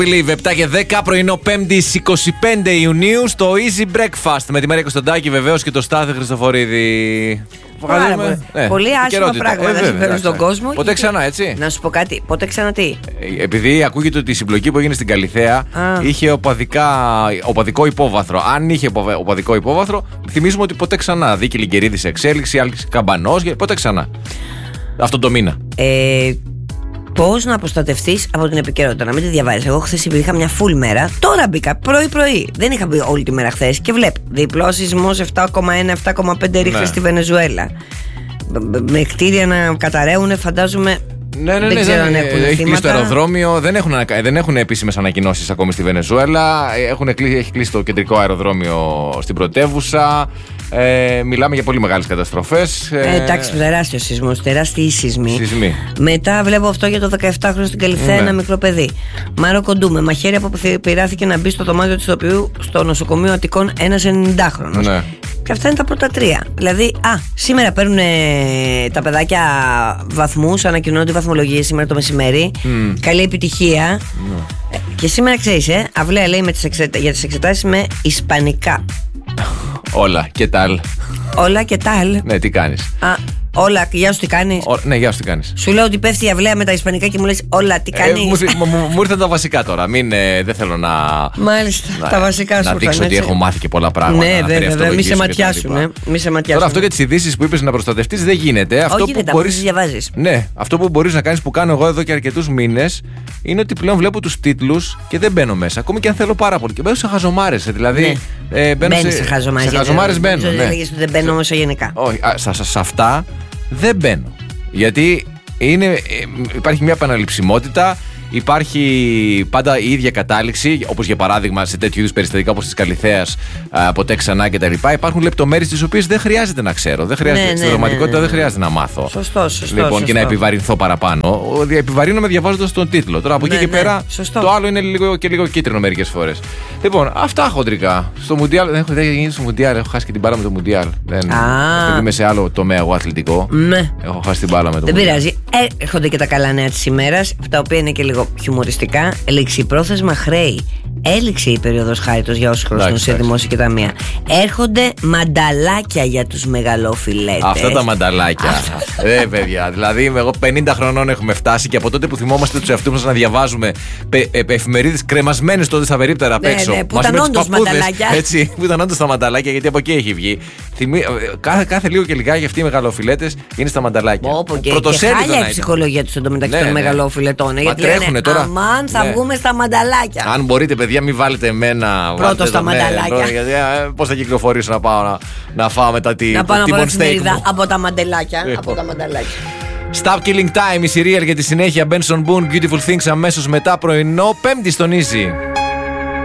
Believe, 7 και 10, πρωινό 5η 25 Ιουνίου στο Easy Breakfast με τη Μαρία Κωνσταντάκη βεβαίως και το Στάθη Χριστοφορίδη. Πολύ άσχημα πράγματα συμβαίνουν στον κόσμο. Ποτέ ξανά, έτσι. Να σου πω κάτι, ποτέ ξανά τι. Επειδή ακούγεται ότι η συμπλοκή που έγινε στην Καλιθέα είχε οπαδικό υπόβαθρο. Αν είχε οπαδικό υπόβαθρο, θυμίζουμε ότι ποτέ ξανά. Δίκη Λιγκερίδη σε εξέλιξη, άλλη Καμπανός, ποτέ ξανά. Αυτό το μήνα. Πώς να προστατευτείς από την επικαιρότητα, να μην τη διαβάζεις. Εγώ χθες είχα μια full μέρα. Τώρα μπήκα πρωί-πρωί. Δεν είχα μπει όλη τη μέρα χθες και βλέπω διπλό σεισμός 7,1-7,5 ρίχτες στη Βενεζουέλα. Με κτίρια να καταραίουν, φαντάζομαι. Ναι, δεν ξέρω αν έχουν έχει κλείσει το αεροδρόμιο. Δεν έχουν επίσημες ανακοινώσεις ακόμη στη Βενεζουέλα. Έχει κλείσει το κεντρικό αεροδρόμιο στην πρωτεύουσα. Μιλάμε για πολύ μεγάλες καταστροφές. Εντάξει, τεράστιο σεισμός, τεράστιοι σεισμοί. Μετά βλέπω αυτό για το 17χρονο στην Καλιθέα, ένα μικρό παιδί. Μάρο Κοντού, μαχαίρι από που πειράθηκε να μπει στο δωμάτιο της ηθοποιού στο νοσοκομείο Αττικών ένας 90χρονος. Ναι. Και αυτά είναι τα πρώτα τρία. Δηλαδή, σήμερα παίρνουν τα παιδάκια βαθμούς, ανακοινώνονται βαθμολογίες σήμερα το μεσημέρι. Καλή επιτυχία. Και σήμερα ξέρεις, αυλαία λέει για τις εξετάσεις με ισπανικά. Όλα και τάλ. Όλα και τάλ. Ναι, τι κάνεις. Όλα, γεια σου, τι κάνεις. Ναι, γεια σου, τι κάνεις. Σου λέω ότι πέφτει η αυλαία με τα ισπανικά και μου λες όλα, τι κάνεις. Μου ήρθαν τα βασικά τώρα. Δεν θέλω να. Μάλιστα, τα βασικά σου. Να δείξω ότι έχω μάθει και πολλά πράγματα. Ναι, βέβαια, μη σε ματιάσουν. Τώρα αυτό για τις ειδήσεις που είπες να προστατευτείς δεν γίνεται. Αυτό που μπορείς να διαβάζεις. Ναι, αυτό που μπορείς να κάνεις που κάνω εγώ εδώ και αρκετούς μήνες είναι ότι πλέον βλέπω τους τίτλους και δεν μπαίνω μέσα. Ακόμη και αν θέλω πάρα πολύ. Και μπαίνω σε χαζομάρες. Δηλαδή. Μπαίνεις σε χαζομάρες. Σε χαζομάρες μπαίνω. Δεν μπαίνω όμως γενικά. Όχι, σε αυτά δεν μπαίνω. Γιατί υπάρχει μια επαναληψιμότητα, υπάρχει πάντα η ίδια κατάληξη, όπως για παράδειγμα σε τέτοιου είδους περιστατικά όπως της Καλιθέας, ποτέ ξανά κτλ. Υπάρχουν λεπτομέρειες τις οποίες δεν χρειάζεται να ξέρω. Δεν χρειάζεται, στην πραγματικότητα δεν χρειάζεται να μάθω. Σωστό. Λοιπόν, και να επιβαρυνθώ παραπάνω. Επιβαρύνομαι διαβάζοντας τον τίτλο. Τώρα από εκεί και πέρα το άλλο είναι λίγο κίτρινο μερικές φορές. Λοιπόν, αυτά χοντρικά. Στο Μουντιάλ, δεν έχει γίνει στο Μουντιάλ, έχω χάσει και την μπάλα με το Μουντιάλ. Επειδή είμαι σε άλλο τομέα εγώ αθλητικό. Έχω χάσει την μπάλα με το Μουντιάλ. Δεν πειράζει. Έρχονται και τα καλά νέα της ημέρας, τα οποία είναι και λίγο χιουμοριστικά. Ληξιπρόθεσμα χρέη. Έληξε η περίοδος χάριτος για όσους χρωστούν σε δημόσια και ταμεία. Έρχονται μανταλάκια για τους μεγαλόφιλέτες. Αυτά τα μανταλάκια. Παιδιά, δηλαδή εγώ 50 χρονών έχουμε φτάσει και από τότε που θυμόμαστε τους εαυτούς μας να διαβάζουμε εφημερίδες κρεμασμένες τότε στα περίπτερα απ' έξω. Που ήταν όντως μανταλάκια. Έτσι, που ήταν όντως τα μανταλάκια, γιατί από εκεί έχει βγει. Κάθε λίγο και λιγάκι αυτοί οι μεγαλοφιλέτες είναι στα μανταλάκια. Και χάλια η ψυχολογία τους εντωμεταξύ των μεγαλοφιλετών. Γιατί τρέχουνε τώρα. Αμάν, θα βγούμε στα μανταλάκια. Αν μπορείτε, παιδιά, μην βάλετε εμένα πρώτο στα μανταλάκια. Γιατί πώς θα κυκλοφορήσω να πάω να φάω μετά τη μοντστέικ μου. Από τα μαντελάκια. Stop Killing Time, η Serial για τη συνέχεια. Benson Boone, Beautiful Things αμέσως μετά, πρωινό 5η στον Easy.